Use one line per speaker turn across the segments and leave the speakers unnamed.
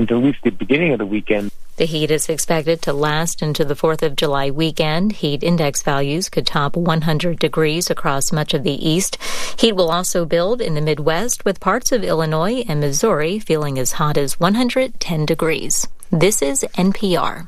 into at least the beginning of the weekend.
The heat is expected to last into the 4th of July weekend. Heat index values could top 100 degrees across much of the east. Heat will also build in the Midwest, with parts of Illinois and Missouri feeling as hot as 110 degrees. This is NPR.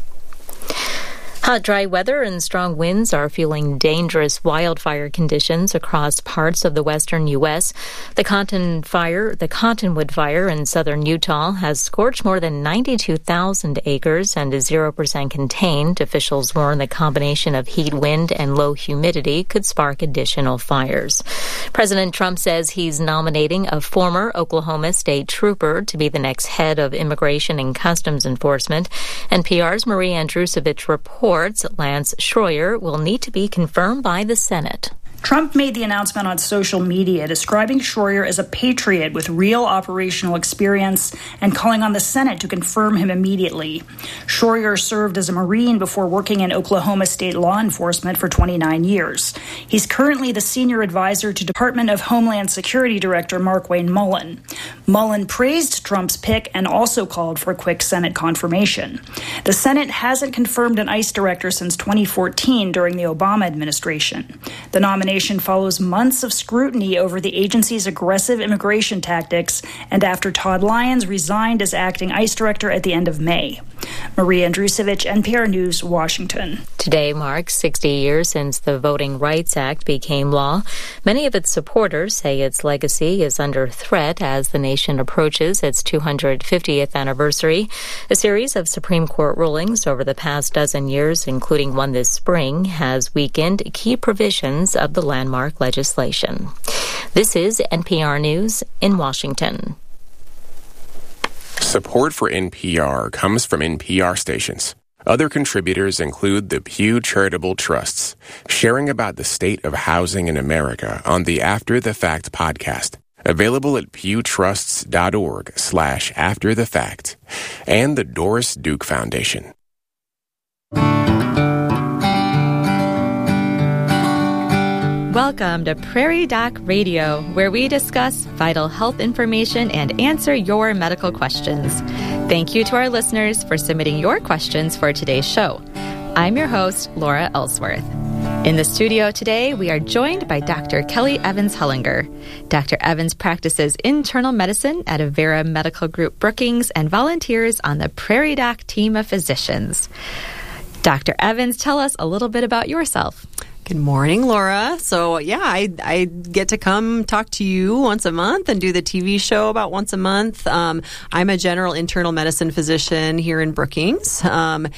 Hot, dry weather and strong winds are fueling dangerous wildfire conditions across parts of the western U.S. The Cottonwood Fire in southern Utah has scorched more than 92,000 acres and is 0% contained. Officials warn the combination of heat, wind, and low humidity could spark additional fires. President Trump says he's nominating a former Oklahoma state trooper to be the next head of Immigration and Customs Enforcement. NPR's Marie Andrusovich reports Lance Schroyer will need to be confirmed by the Senate.
Trump made the announcement on social media, describing Schroyer as a patriot with real operational experience and calling on the Senate to confirm him immediately. Schroyer served as a Marine before working in Oklahoma state law enforcement for 29 years. He's currently the senior advisor to Department of Homeland Security Director Markwayne Mullin. Mullin praised Trump's pick and also called for a quick Senate confirmation. The Senate hasn't confirmed an ICE director since 2014 during the Obama administration. The nomination follows months of scrutiny over the agency's aggressive immigration tactics and after Todd Lyons resigned as acting ICE director at the end of May. Marie Andrusovich, NPR News, Washington.
Today marks 60 years since the Voting Rights Act became law. Many of its supporters say its legacy is under threat as the nation approaches its 250th anniversary. A series of Supreme Court rulings over the past dozen years, including one this spring, has weakened key provisions of the landmark legislation. This is NPR News in Washington.
Support for NPR comes from NPR stations. Other contributors include the Pew Charitable Trusts, sharing about the state of housing in America on the After the Fact podcast, available at pewtrusts.org/afterthefact, and the Doris Duke Foundation.
Welcome to Prairie Doc Radio, where we discuss vital health information and answer your medical questions. Thank you to our listeners for submitting your questions for today's show. I'm your host, Laura Ellsworth. In the studio today, we are joined by Dr. Kelly Evans-Hullinger. Dr. Evans practices internal medicine at Avera Medical Group Brookings and volunteers on the Prairie Doc team of physicians. Dr. Evans, tell us a little bit about yourself.
Good morning, Laura. So, I get to come talk to you once a month and do the TV show about once a month. I'm a general internal medicine physician here in Brookings, and,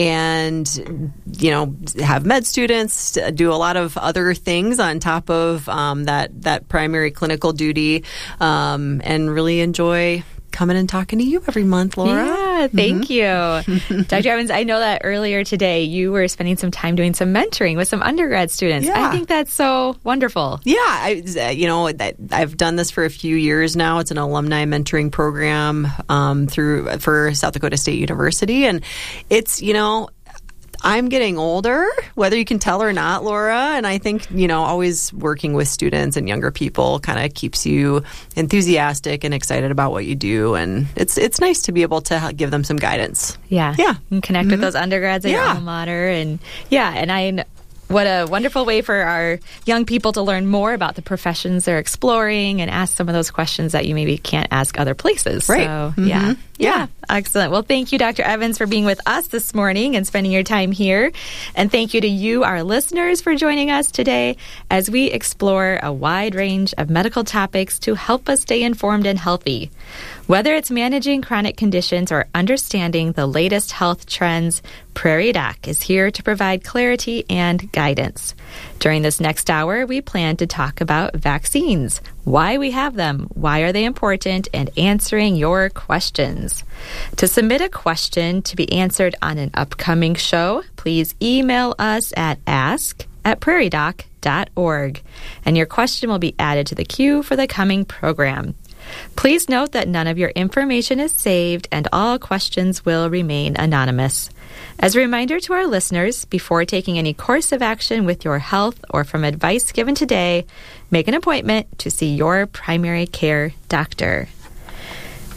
have med students, do a lot of other things on top of that primary clinical duty, and really enjoy coming and talking to you every month, Laura.
Yeah, thank you. Dr. Evans, I know that earlier today you were spending some time doing some mentoring with some undergrad students.
Yeah.
I think that's so wonderful.
Yeah, I've done this for a few years now. It's an alumni mentoring program for South Dakota State University, and it's, I'm getting older, whether you can tell or not, Laura, and I think, always working with students and younger people kind of keeps you enthusiastic and excited about what you do, and it's nice to be able to give them some guidance.
Yeah. And connect with those undergrads at your alma mater, and what a wonderful way for our young people to learn more about the professions they're exploring and ask some of those questions that you maybe can't ask other places.
Right.
So, Yeah. Excellent. Well, thank you, Dr. Evans, for being with us this morning and spending your time here. And thank you to you, our listeners, for joining us today as we explore a wide range of medical topics to help us stay informed and healthy. Whether it's managing chronic conditions or understanding the latest health trends, Prairie Doc is here to provide clarity and guidance. During this next hour, we plan to talk about vaccines, why we have them, why are they important, and answering your questions. To submit a question to be answered on an upcoming show, please email us at ask@prairiedoc.org, and your question will be added to the queue for the coming program. Please note that none of your information is saved and all questions will remain anonymous. As a reminder to our listeners, before taking any course of action with your health or from advice given today, make an appointment to see your primary care doctor.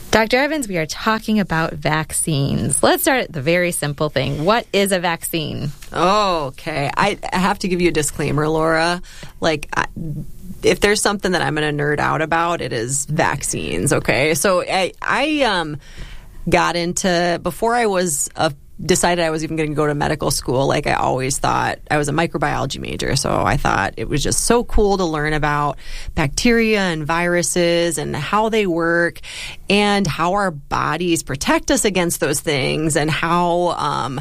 Dr. Evans, we are talking about vaccines. Let's start at the very simple thing. What is a vaccine?
Okay. I have to give you a disclaimer, Laura. If there's something that I'm going to nerd out about, it is vaccines, okay? So I got into, before I decided I was even going to go to medical school, I always thought, I was a microbiology major, so I thought it was just so cool to learn about bacteria and viruses and how they work and how our bodies protect us against those things, and how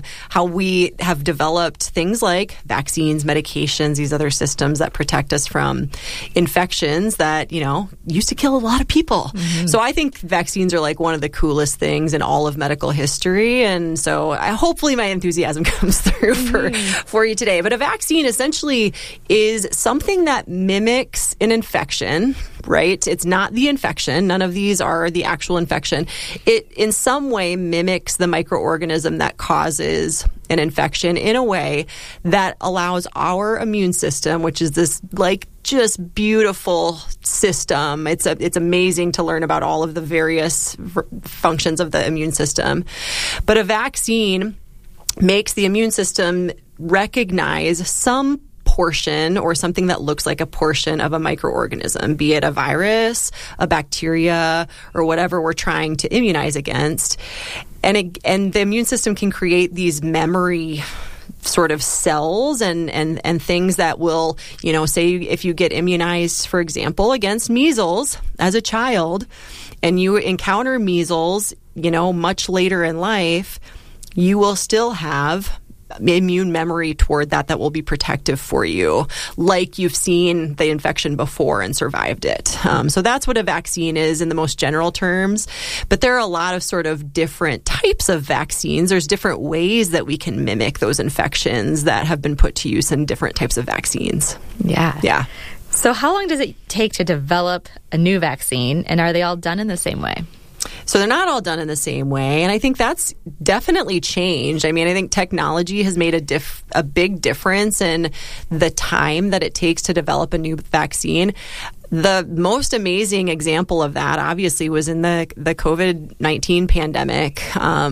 we have developed things like vaccines, medications, these other systems that protect us from infections that, used to kill a lot of people. Mm-hmm. So I think vaccines are one of the coolest things in all of medical history, and so hopefully my enthusiasm comes through for you today. But a vaccine essentially is something that mimics an infection, right? It's not the infection. None of these are the actual infection. It in some way mimics the microorganism that causes an infection in a way that allows our immune system, which is this just beautiful system. It's amazing to learn about all of the various functions of the immune system. But a vaccine makes the immune system recognize some portion or something that looks like a portion of a microorganism, be it a virus, a bacteria, or whatever we're trying to immunize against. And the immune system can create these memory sort of cells and things that will, say if you get immunized, for example, against measles as a child, and you encounter measles, much later in life, you will still have immune memory toward that will be protective for you, like you've seen the infection before and survived it. So that's what a vaccine is in the most general terms. But there are a lot of sort of different types of vaccines. There's different ways that we can mimic those infections that have been put to use in different types of vaccines.
Yeah. So how long does it take to develop a new vaccine, and are they all done in the same way?
So they're not all done in the same way, and I think that's definitely changed. I think technology has made a big difference in the time that it takes to develop a new vaccine. The most amazing example of that, obviously, was in the COVID-19 pandemic.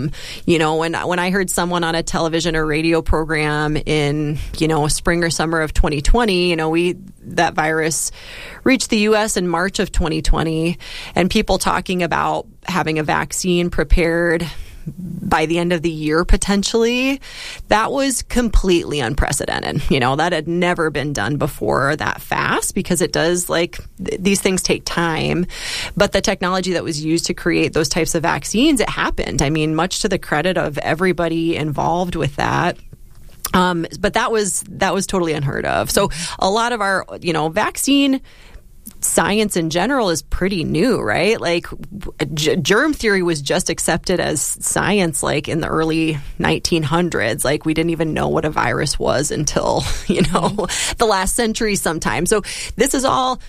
When I heard someone on a television or radio program in, spring or summer of 2020, that virus reached the U.S. in March of 2020, and people talking about having a vaccine prepared by the end of the year, potentially, that was completely unprecedented. That had never been done before that fast, because it does, these things take time. But the technology that was used to create those types of vaccines, it happened. Much to the credit of everybody involved with that. But that was totally unheard of. So a lot of our, vaccine science in general is pretty new, right? Germ theory was just accepted as science in the early 1900s. We didn't even know what a virus was until, the last century sometime. So this is all,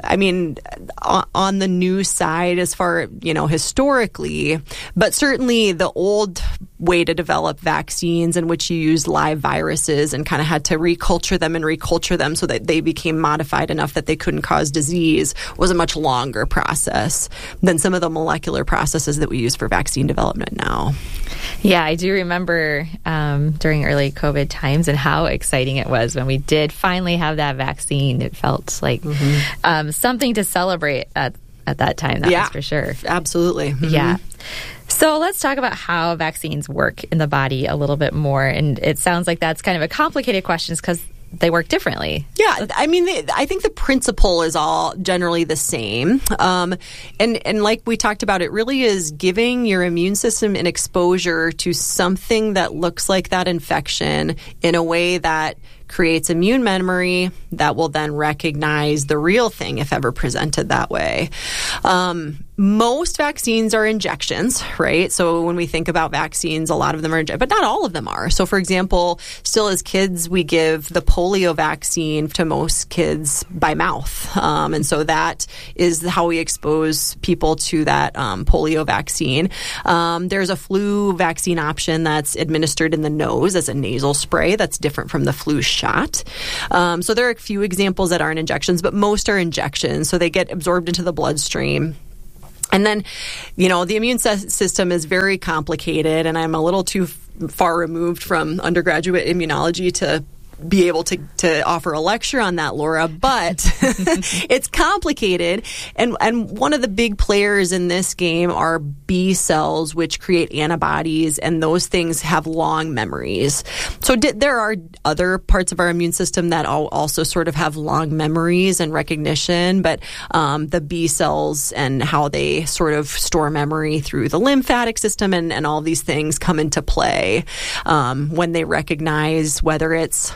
on the new side as far, historically, but certainly the old way to develop vaccines, in which you used live viruses and kind of had to reculture them so that they became modified enough that they couldn't cause disease, was a much longer process than some of the molecular processes that we use for vaccine development now.
Yeah, I do remember during early COVID times and how exciting it was when we did finally have that vaccine. It felt like something to celebrate at that time, that's for sure.
Absolutely. Mm-hmm.
Yeah. So let's talk about how vaccines work in the body a little bit more. And it sounds like that's kind of a complicated question because they work differently.
Yeah, I think the principle is all generally the same. And like we talked about, it really is giving your immune system an exposure to something that looks like that infection in a way that creates immune memory that will then recognize the real thing if ever presented that way. Most vaccines are injections, right? So when we think about vaccines, a lot of them are, but not all of them are. So for example, still as kids, we give the polio vaccine to most kids by mouth. And so that is how we expose people to that polio vaccine. There's a flu vaccine option that's administered in the nose as a nasal spray that's different from the flu shot. So there are a few examples that aren't injections, but most are injections. So they get absorbed into the bloodstream. And then, the immune system is very complicated, and I'm a little too far removed from undergraduate immunology to be able to offer a lecture on that, Laura, but it's complicated. And one of the big players in this game are B cells, which create antibodies, and those things have long memories. So there are other parts of our immune system that also sort of have long memories and recognition, but the B cells and how they sort of store memory through the lymphatic system and all these things come into play when they recognize whether it's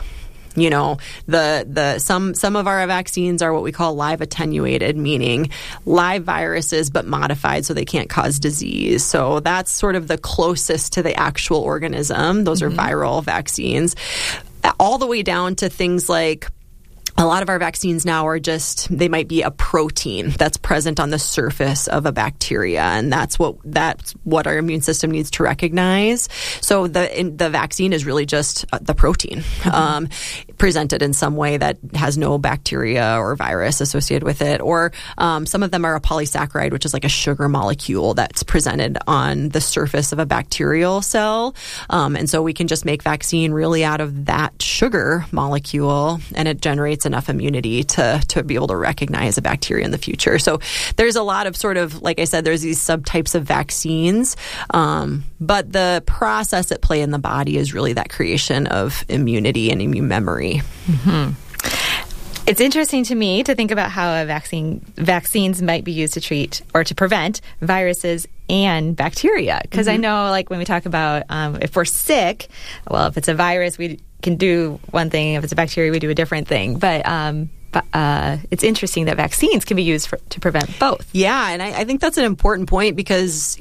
some of our vaccines are what we call live attenuated, meaning live viruses but modified so they can't cause disease. So that's sort of the closest to the actual organism. Those are viral vaccines, all the way down to things like a lot of our vaccines now are they might be a protein that's present on the surface of a bacteria, and that's what our immune system needs to recognize. So the vaccine is really just the protein presented in some way that has no bacteria or virus associated with it. Or some of them are a polysaccharide, which is like a sugar molecule that's presented on the surface of a bacterial cell. And so we can just make vaccine really out of that sugar molecule, and it generates enough immunity to be able to recognize a bacteria in the future. So there's a lot of sort of, like I said, there's these subtypes of vaccines, but the process at play in the body is really that creation of immunity and immune memory.
It's interesting to me to think about how vaccines might be used to treat or to prevent viruses and bacteria. Because I know, like, when we talk about if we're sick, well, if it's a virus, we can do one thing. If it's a bacteria, we do a different thing. But it's interesting that vaccines can be used to prevent both.
Yeah, and I think that's an important point because,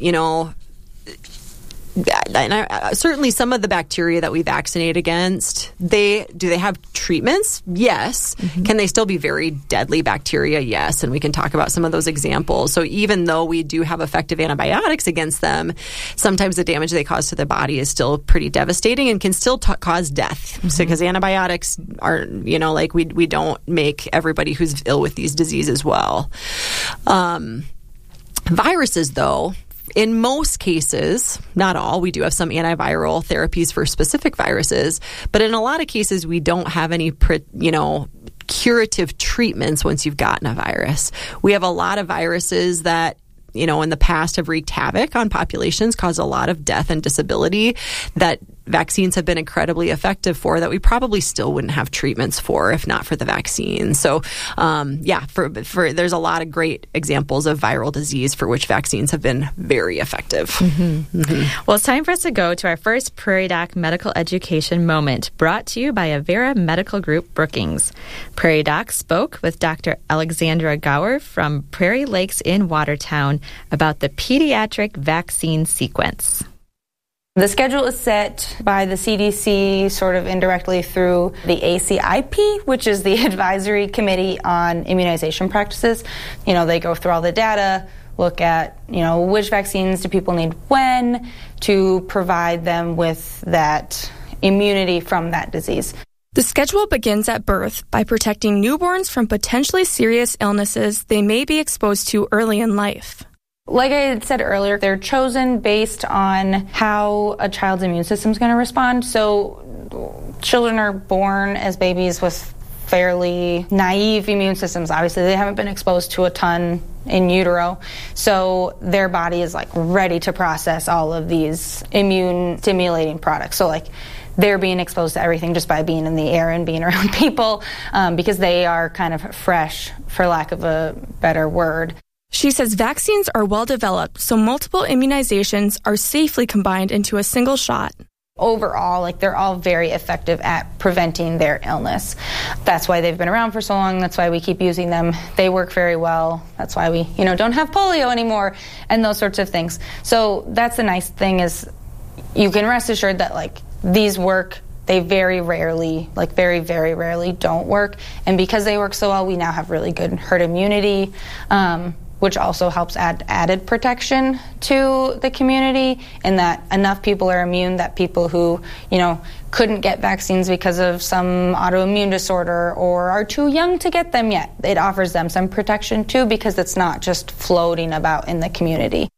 certainly some of the bacteria that we vaccinate against, do they have treatments? Yes. Can they still be very deadly bacteria? Yes. And we can talk about some of those examples. So even though we do have effective antibiotics against them, sometimes the damage they cause to the body is still pretty devastating and can still cause death. So because antibiotics are, we don't make everybody who's ill with these diseases well. Viruses, though, in most cases, not all, we do have some antiviral therapies for specific viruses, but in a lot of cases, we don't have any, curative treatments once you've gotten a virus. We have a lot of viruses that, in the past have wreaked havoc on populations, caused a lot of death and disability that vaccines have been incredibly effective for, that we probably still wouldn't have treatments for if not for the vaccine. So, there's a lot of great examples of viral disease for which vaccines have been very effective.
Well, it's time for us to go to our first Prairie Doc Medical Education Moment, brought to you by Avera Medical Group Brookings. Prairie Doc spoke with Dr. Alexandra Gower from Prairie Lakes in Watertown about the pediatric vaccine sequence.
The schedule is set by the CDC sort of indirectly through the ACIP, which is the Advisory Committee on Immunization Practices. They go through all the data, look at, which vaccines do people need when to provide them with that immunity from that disease.
The schedule begins at birth by protecting newborns from potentially serious illnesses they may be exposed to early in life.
Like I had said earlier, they're chosen based on how a child's immune system is going to respond. So children are born as babies with fairly naive immune systems. Obviously, they haven't been exposed to a ton in utero. So their body is ready to process all of these immune stimulating products. So they're being exposed to everything just by being in the air and being around people because they are kind of fresh, for lack of a better word.
She says vaccines are well developed, so multiple immunizations are safely combined into a single shot.
Overall, they're all very effective at preventing their illness. That's why they've been around for so long. That's why we keep using them. They work very well. That's why we, don't have polio anymore and those sorts of things. So that's the nice thing is you can rest assured that these work. They very rarely, very, very rarely don't work. And because they work so well, we now have really good herd immunity, which also helps add added protection to the community, in that enough people are immune that people who, couldn't get vaccines because of some autoimmune disorder or are too young to get them yet, it offers them some protection too, because it's not just floating about in the community.